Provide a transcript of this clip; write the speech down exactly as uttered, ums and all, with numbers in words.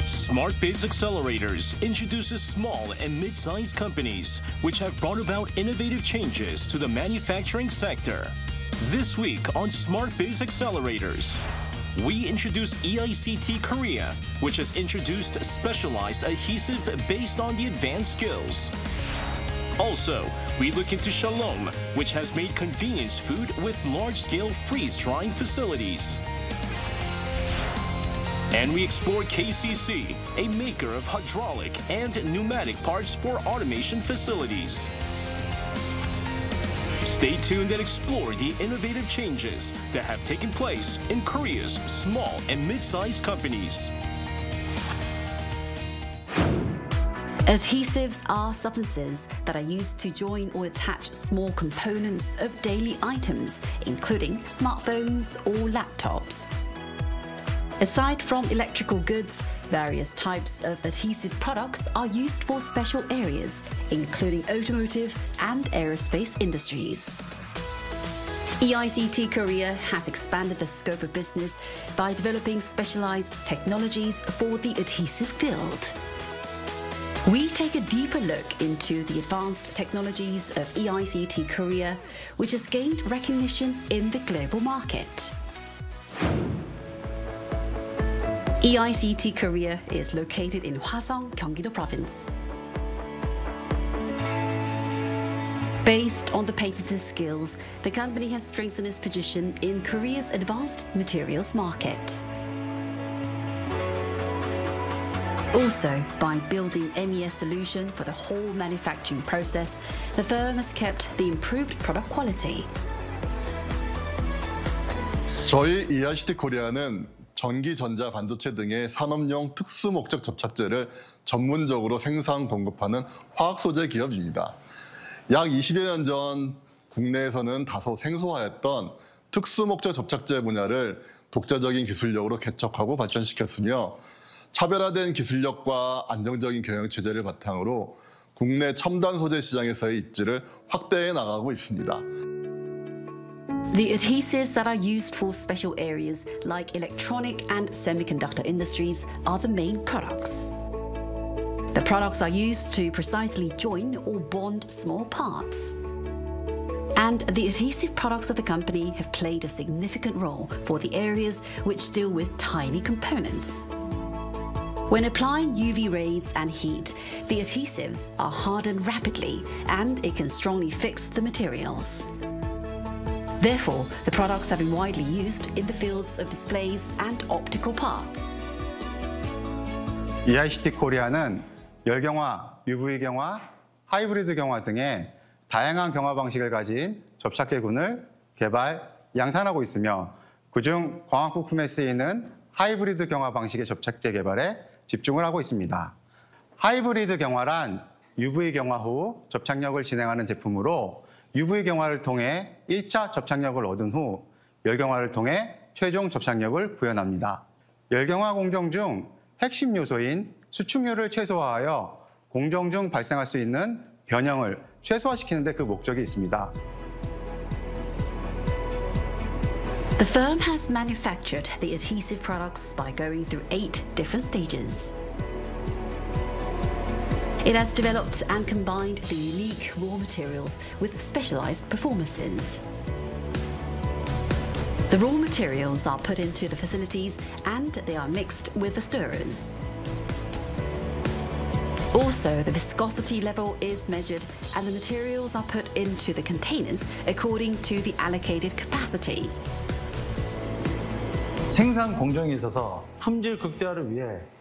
SmartBiz Accelerators introduces small and mid-sized companies which have brought about innovative changes to the manufacturing sector. This week on SmartBiz Accelerators, we introduce E I C T Korea, which has introduced specialized adhesive based on the advanced skills. Also, we look into Shalom, which has made convenience food with large-scale freeze-drying facilities. And we explore K C C, a maker of hydraulic and pneumatic parts for automation facilities. Stay tuned and explore the innovative changes that have taken place in Korea's small and mid-sized companies. Adhesives are substances that are used to join or attach small components of daily items, including smartphones or laptops. Aside from electrical goods, various types of adhesive products are used for special areas, including automotive and aerospace industries. E I C T Korea has expanded the scope of business by developing specialized technologies for the adhesive field. We take a deeper look into the advanced technologies of E I C T Korea, which has gained recognition in the global market. E I C T Korea is located in Hwaseong, Gyeonggi-do Province. Based on the patented skills, the company has strengthened its position in Korea's advanced materials market. Also, by building M E S solution for the whole manufacturing process, the firm has kept the improved product quality. 저희 E I C T 코리아는 전기, 전자, 반도체 등의 산업용 특수 목적 접착제를 전문적으로 생산, 공급하는 화학 소재 기업입니다. 약 이십여 년 전 국내에서는 다소 생소하였던 특수 목적 접착제 분야를 독자적인 기술력으로 개척하고 발전시켰으며 차별화된 기술력과 안정적인 경영 체제를 바탕으로 국내 첨단 소재 시장에서의 입지를 확대해 나가고 있습니다. The adhesives that are used for special areas like electronic and semiconductor industries are the main products. The products are used to precisely join or bond small parts. And the adhesive products of the company have played a significant role for the areas which deal with tiny components. When applying U V rays and heat, the adhesives are hardened rapidly and it can strongly fix the materials. Therefore, the products have been widely used in the fields of displays and optical parts. E I C T 코리아는 열경화, 유브이 경화, 하이브리드 경화 등의 다양한 경화 방식을 가진 접착제군을 개발, 양산하고 있으며 그중 광학 부품에 쓰이는 하이브리드 경화 방식의 접착제 개발에 집중을 하고 있습니다. 하이브리드 경화란 유브이 경화 후 접착력을 진행하는 제품으로 유브이 경화를 통해 일 차 접착력을 얻은 후 열경화를 통해 최종 접착력을 구현합니다. 열경화 공정 중 핵심 요소인 수축률을 최소화하여 공정 중 발생할 수 있는 변형을 최소화시키는 데 그 목적이 있습니다. The firm has manufactured the adhesive products by going through eight different stages. It has developed and combined the unique raw materials with specialized performances. The raw materials are put into the facilities and they are mixed with the stirrers. Also, the viscosity level is measured and the materials are put into the containers according to the allocated capacity. 생산 공정에 있어서 품질 극대화를 위해